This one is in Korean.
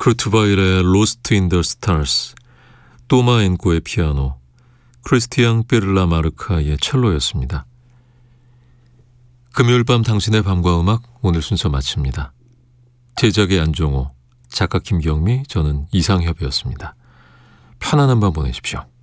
크루트 바일의 로스트 인 더 스타즈, 또마 엔코의 피아노, 크리스티앙 베를라 마르카의 첼로였습니다. 금요일 밤 당신의 밤과 음악, 오늘 순서 마칩니다. 제작의 안종호, 작가 김경미, 저는 이상협이었습니다. 편안한 밤 보내십시오.